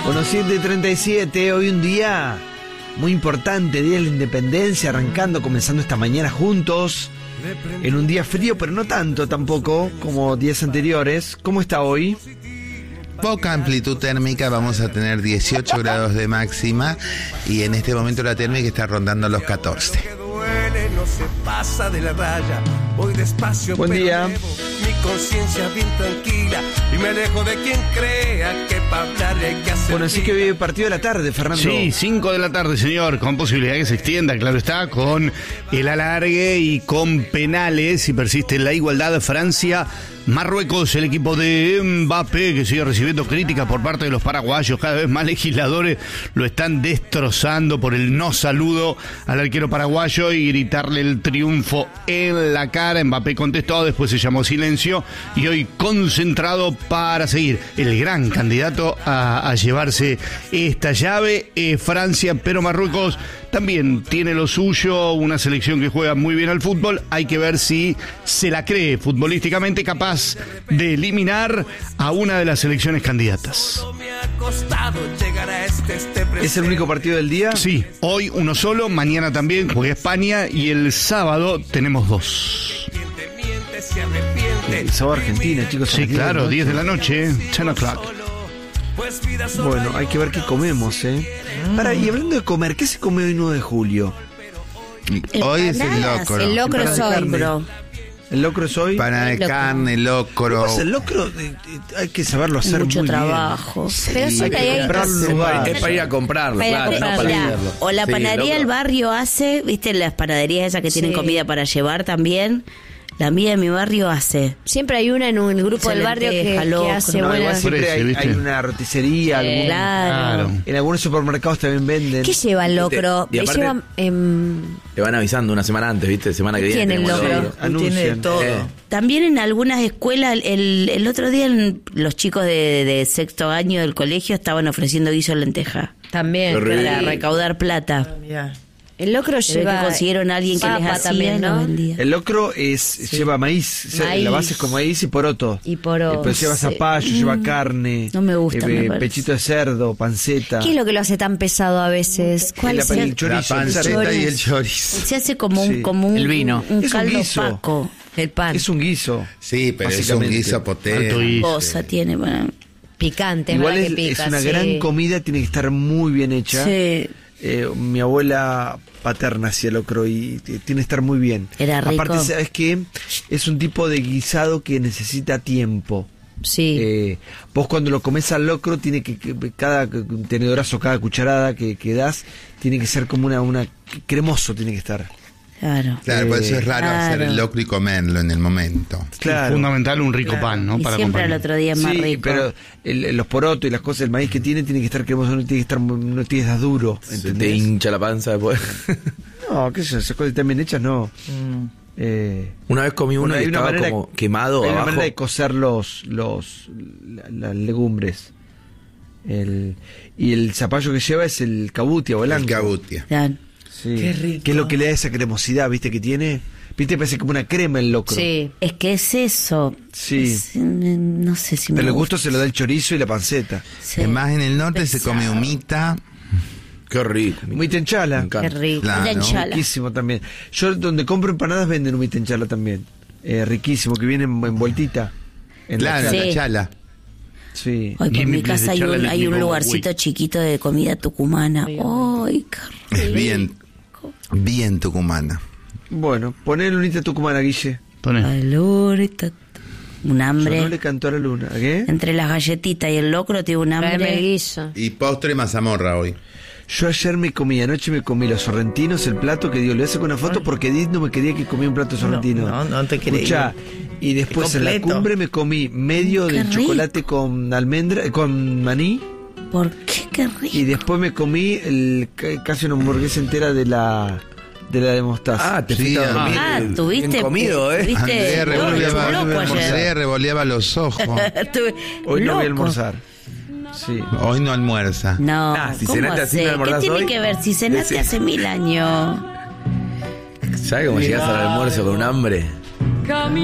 Bueno, 7:37, hoy un día muy importante, Día de la Independencia, comenzando esta mañana juntos, en un día frío, pero no tanto tampoco como días anteriores. ¿Cómo está hoy? Poca amplitud térmica, vamos a tener 18 grados de máxima y en este momento la térmica está rondando los 14. No se pasa de la raya, voy despacio. Buen día. Mi conciencia bien tranquila y me alejo de quien crea que para hablar hay que hacer. Bueno, así que hoy partido de la tarde, Fernando. Sí, 5 de la tarde, señor, con posibilidad que se extienda, claro está, con el alargue y con penales, si persiste la igualdad. Francia, Marruecos, el equipo de Mbappé, que sigue recibiendo críticas por parte de los paraguayos. Cada vez más legisladores lo están destrozando por el no saludo al arquero paraguayo y gritarle el triunfo en la cara. Mbappé contestó, después se llamó silencio y hoy concentrado para seguir el gran candidato a llevarse esta llave. Francia, pero Marruecos también tiene lo suyo, una selección que juega muy bien al fútbol. Hay que ver si se la cree futbolísticamente capaz de eliminar a una de las selecciones candidatas. ¿Es el único partido del día? Sí, hoy uno solo, mañana también juega España y el sábado tenemos 2. El sábado Argentina, chicos. Sí, claro, 10 de la noche, 10 o'clock. Bueno, hay que ver qué comemos, ¿eh? Y hablando de comer, ¿qué se come hoy 9 de julio? Hoy es el locro. El locro es hoy, bro. ¿El locro es hoy? Pana de carne, locro. El locro hay que saberlo hacer mucho muy trabajo. bien. Pero Sí, sí, hay que comprarlo en un lugar. Es para ir a comprarlo, claro, no para Mirá, venderlo. o la Sí, panadería del loco. barrio hace, viste, las panaderías esas que tienen comida para llevar también. La mía de mi barrio hace. Siempre hay una en un grupo del barrio que hace No, igual buenas. siempre Por eso, hay ¿viste? una roticería, Claro. en algunos supermercados también venden. ¿Qué lleva el locro? Y aparte- Lleva, Te van avisando una semana antes, ¿viste? Semana que ¿Qué viene. tiene el tenemos locro? Anuncian. Tiene todo. También en algunas escuelas, el otro día los chicos de sexto año del colegio estaban ofreciendo guiso de lenteja también. Qué rico. para recaudar plata. El locro Se ve lleva. que consiguieron a alguien que les papa hacía también, y lo ¿no? vendía. El locro lleva maíz, o sea, Maíz. la base es con maíz y poroto. Y poroto. Pero lleva Sí. zapallo, lleva carne. No me gusta, me parece. Pechito de cerdo, panceta. ¿Qué es lo que lo hace tan pesado a veces? ¿Cuál es el el? La chorizo? panceta y el chorizo. Se hace como Sí. un El vino. un Es un caldo guiso. opaco. El pan. Es un guiso. Sí, pero es un Básicamente. guiso Alto potente. guiso. Cosa tiene, bueno. Picante, Igual ¿verdad es, que pica? es una Sí. gran comida, tiene que estar muy bien hecha. Sí. Mi abuela paterna hacía locro y tiene que estar muy bien. Era rico. Aparte, ¿sabes qué? Es un tipo de guisado que necesita tiempo. Sí. Vos cuando lo comes al locro, tiene que cada tenedorazo, cada cucharada que das, tiene que ser como una cremoso tiene que estar. Claro. Claro, por eso es raro Claro. hacer el locro y comerlo en el momento. Claro. Fundamental un rico pan, ¿no? Y Para siempre al acompañar. otro día es más Sí, rico. pero los porotos y las cosas, el maíz que tiene que estar cremoso, no tiene que estar, no tiene que estar duro. Se te ¿Entendés? hincha la panza después. No, qué sé yo, esas cosas están bien hechas, no. Una vez comí uno Bueno, hay y una estaba manera- como quemado Hay una abajo. manera de cocer las legumbres. Y el zapallo que lleva es el cabutia o el El anco. cabutia. Claro. Sí. Qué rico. Que es lo que le da esa cremosidad, ¿viste? Que tiene. ¿Viste? Parece como una crema el locro. Sí. Es que es eso. Sí. No sé si me Pero el gusta. gusto se lo da el chorizo y la panceta. Sí. Además, en el norte se come humita. Qué rico. Humita en chala. Me encanta. Qué rico. Claro. La enchala. Riquísimo también. Yo donde compro empanadas venden humita en chala también. Riquísimo, que viene envueltita. En Claro, la Sí. chala. la chala. Sí. Hoy por Jimmy, mi casa hay charla un, le hay un digo, lugarcito uy. chiquito de comida tucumana. ¡Ay, qué rico! Es bien tucumana. Bueno, poné el lunita tucumana, Guille. Poné. Alorita. Un hambre. Yo no le cantó a la luna. ¿Qué? Entre las galletitas y el locro tiene un Tráeme el hambre. guiso. Y postre mazamorra hoy. Yo ayer anoche me comí los sorrentinos, el plato que digo, le voy a sacar una foto porque Edith no me quería que comía un plato sorrentino. No te creí. Escuchá, y después Es en la completo. cumbre me comí medio Qué del rico. chocolate con almendra, con maní, ¿Por qué? Qué rico. y después me comí casi una hamburguesa entera de la de mostaza. Ah, te Sí, fuiste a dormir. Tuviste. Bien comido, Tuviste. Andrea revoleaba, loco ayer. Andrea revoleaba los ojos. Estuve Hoy no voy a loco. almorzar. Sí. Hoy no almuerza. No, Si ¿cómo cenaste así, ¿no hace? ¿Qué almorzás tiene hoy? que ver? Si cenaste hace 1000 años. ¿Sabes cómo llegas al almuerzo con un hambre?